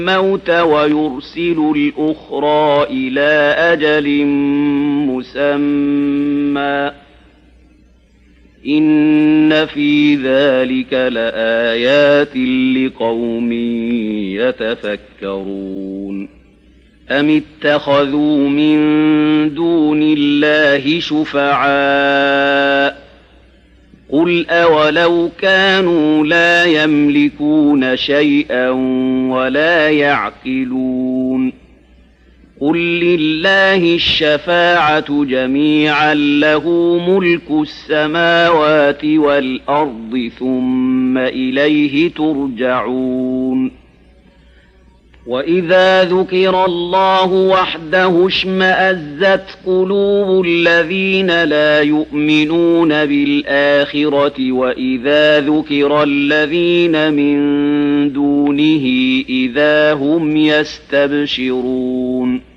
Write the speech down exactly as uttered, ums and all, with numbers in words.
الموت ويرسل الأخرى إلى أجل مسمى إن في ذلك لآيات لقوم يتفكرون أم اتخذوا من دون الله شفعاء قل أولو كانوا لا يملكون شيئا ولا يعقلون قل لله الشفاعة جميعا له ملك السماوات والأرض ثم إليه ترجعون وإذا ذكر الله وحده اشمأزت قلوب الذين لا يؤمنون بالآخرة وإذا ذكر الذين من دونه إذا هم يستبشرون